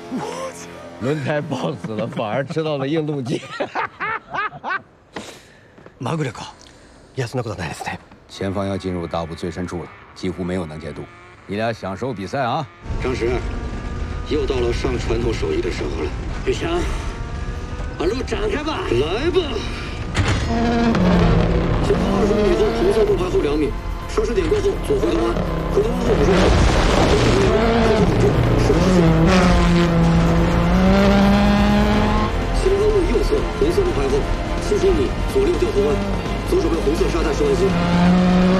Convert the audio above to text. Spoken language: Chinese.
轮胎爆死了，反而吃到了硬度计。 まぐれか。いや、そんなことないですね。 前方要进入大部最深处了，几乎没有能见度。你俩享受比赛啊！ 张石，又到了上传统手艺的时候了。玉强，把路展开吧，来吧！前方20米后，红色路牌后2米，刹车点过后左回头弯，回头弯后50米，控制稳住，设